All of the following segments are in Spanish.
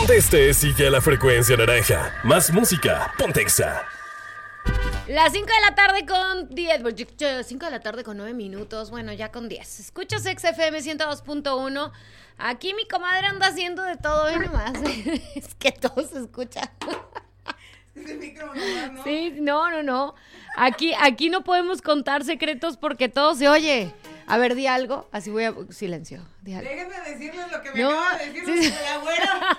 Donde estés, sigue a la frecuencia naranja. Más música, ponte Exa. Las 5 de la tarde con 10, 5 de la tarde con 9 minutos, bueno, ya con 10. Escuchas XFM 102.1. Aquí mi comadre anda haciendo de todo y nomás. Es que todo se escucha. Es el micrófono, ¿no? Sí, no. Aquí no podemos contar secretos porque todo se oye. A ver, di algo. Así voy a... Silencio. Di algo. Déjenme decirles lo que me acaba de decir la abuela.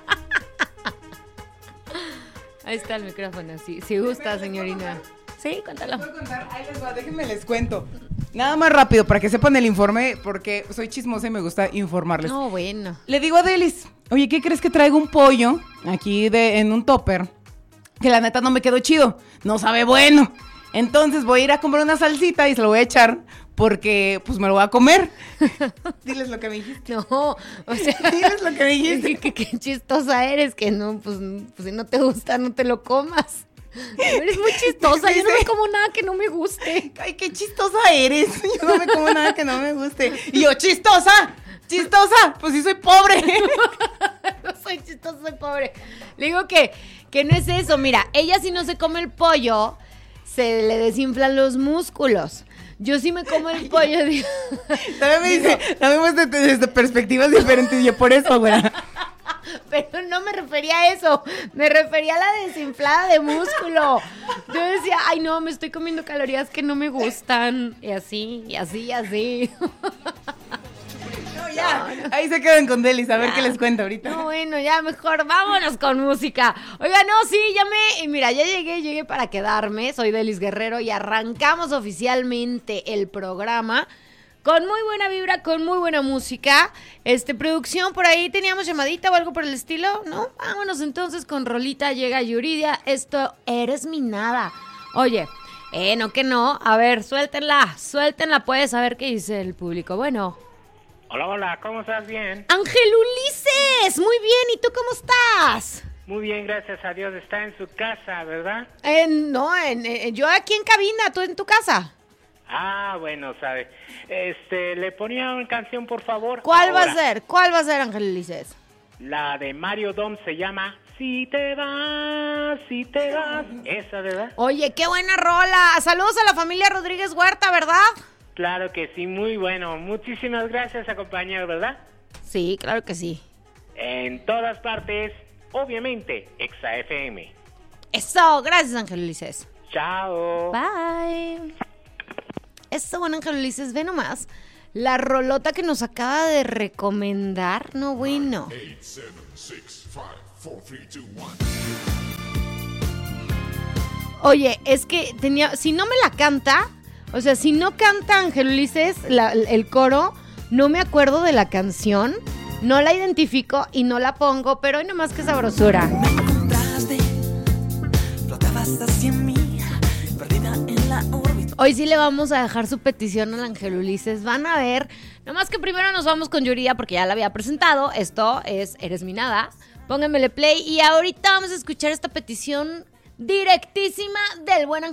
Ahí está el micrófono, sí. Si gusta, señorina. Sí, cuéntalo. ¿Les puedo contar? Ahí les va, déjenme les cuento. Nada más rápido, para que sepan el informe, porque soy chismosa y me gusta informarles. No, bueno. Le digo a Delis, oye, ¿qué crees que traigo un pollo aquí en un topper? Que la neta no me quedó chido, no sabe bueno. Entonces voy a ir a comprar una salsita y se lo voy a echar porque pues me lo voy a comer. Diles lo que me dijiste. No, o sea, Diles lo que me dijiste. Qué chistosa eres, que no, pues si no te gusta, no te lo comas. Eres muy chistosa, yo no me como nada que no me guste. Ay, qué chistosa eres. Yo no me como nada que no me guste. Y yo, chistosa, pues sí soy pobre. No soy chistosa, soy pobre. Le digo que no es eso. Mira, ella si no se come el pollo, se le desinflan los músculos. Yo sí me como el pollo. Digo, También me dice, la vemos desde perspectivas diferentes. Y yo por eso, güey. pero no me refería a eso. Me refería a la desinflada de músculo. Yo decía, ay no, me estoy comiendo calorías que no me gustan. Y así. No, ya. Ahí se quedan con Delis, a ver qué les cuento ahorita. No, bueno, ya mejor vámonos con música. Oiga, no, sí, ya llegué para quedarme. Soy Delis Guerrero y arrancamos oficialmente el programa con muy buena vibra, con muy buena música. Producción, por ahí teníamos llamadita o algo por el estilo, ¿no? Vámonos entonces con rolita, llega Yuridia. Esto, Eres mi nada. Oye, no que no. A ver, suéltenla, pues, a ver qué dice el público. Bueno. Hola, ¿cómo estás? Bien. Ángel Ulises, muy bien, ¿y tú cómo estás? Muy bien, gracias a Dios. Está en su casa, ¿verdad? Yo aquí en cabina, ¿tú en tu casa? Ah, bueno, sabe. Le ponía una canción, por favor. ¿Cuál va a ser, Ángel Ulises? La de Mario Dom se llama Si te vas. Esa, ¿verdad? Oye, qué buena rola. Saludos a la familia Rodríguez Huerta, ¿verdad? Claro que sí, muy bueno. Muchísimas gracias, acompañado, ¿verdad? Sí, claro que sí. En todas partes, obviamente, Exa FM. Eso, gracias, Ángel Ulises. Chao. Bye. Eso, bueno, Ángel Ulises, ve nomás. La rolota que nos acaba de recomendar, no, bueno. 8, 7, 6, 5, 4, 3, 2, 1. Oye, es que si no me la canta... O sea, si no canta Ángel Ulises el coro, no me acuerdo de la canción, no la identifico y no la pongo, pero hoy nomás que sabrosura. Me encontraste, flotabas hacia mí, perdida en la órbita. Hoy sí le vamos a dejar su petición al Ángel Ulises, van a ver. Nomás que primero nos vamos con Yuridia porque ya la había presentado. Esto es Eres mi nada. Pónganmele play y ahorita vamos a escuchar esta petición directísima del buen